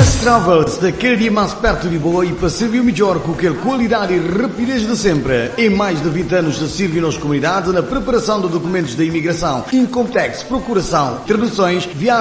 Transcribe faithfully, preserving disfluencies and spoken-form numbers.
Travels, daquele dia mais perto de boa e para servir melhor com aquela qualidade e rapidez de sempre. Em mais de vinte anos de servir nas comunidades na preparação de documentos da imigração, Incomtex, procuração, traduções, viagens